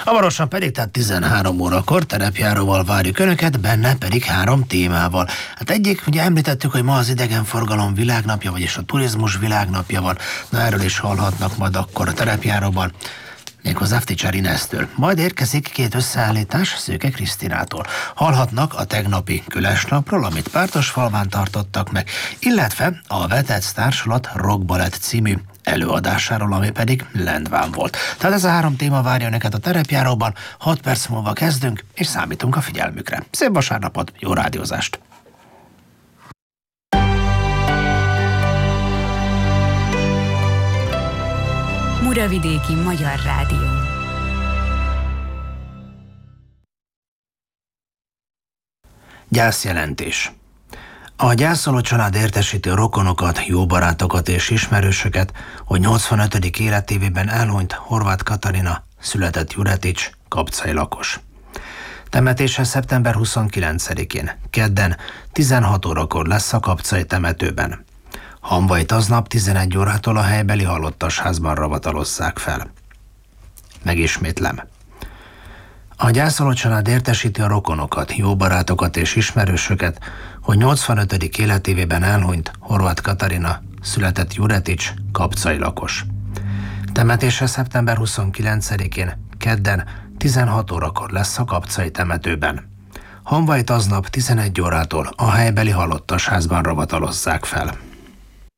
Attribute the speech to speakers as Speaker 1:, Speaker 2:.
Speaker 1: Hamarosan pedig, tehát 13 órakor terepjáróval várjuk Önöket, benne pedig 3 témával. Hát egyik, ugye említettük, hogy ma az idegenforgalom világnapja, vagyis a turizmus világnapja van. Na, erről is hallhatnak majd akkor a terepjáróban. Méghozzá Fticsár Inesztől. Majd érkezik 2 összeállítás Szőke Krisztinától. Hallhatnak a tegnapi Külesnapról, amit Pártosfalván tartottak meg, illetve a Vetec Társulat Rock Balett című előadásáról, ami pedig Lendván volt. Tehát ez a 3 téma várja Önöket a terepjáróban, 6 perc múlva kezdünk, és számítunk a figyelmükre. Szép vasárnapot, jó rádiózást!
Speaker 2: Muravidéki Magyar Rádió.
Speaker 1: Gyászjelentés. A gyászoló család értesíti a rokonokat, jó barátokat és ismerősöket, hogy 85. életévében elhunyt Horváth Katarina, született Juretics, kapcai lakos. Temetése szeptember 29-én, kedden 16 órakor lesz a kapcai temetőben. Hamvait aznap 11 órától a helybeli halottasházban ravatalozzák fel. Megismétlem. A gyászoló család értesíti a rokonokat, jó barátokat és ismerősöket, hogy 85. életévében elhunyt Horváth Katarina, született Juretics, kapcai lakos. Temetése szeptember 29-én, kedden 16 órakor lesz a kapcai temetőben. Hamvait aznap 11 órától a helybeli halottasházban ravatalozzák fel.